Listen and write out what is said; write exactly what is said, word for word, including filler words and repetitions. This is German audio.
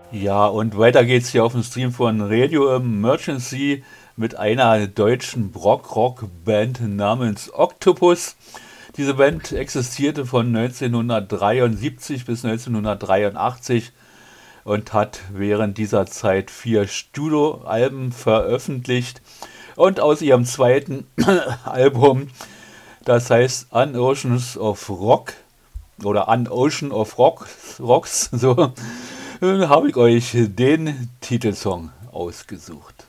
Ja, und weiter geht's hier auf dem Stream von Radio Emergency mit einer deutschen Brock-Rock-Band namens Octopus. Diese Band existierte von neunzehnhundertdreiundsiebzig bis neunzehnhundertdreiundachtzig und hat während dieser Zeit vier Studioalben veröffentlicht. Und aus ihrem zweiten Album, das heißt An Oceans of Rock oder An Ocean of Rock, Rocks, so, äh, habe ich euch den Titelsong ausgesucht.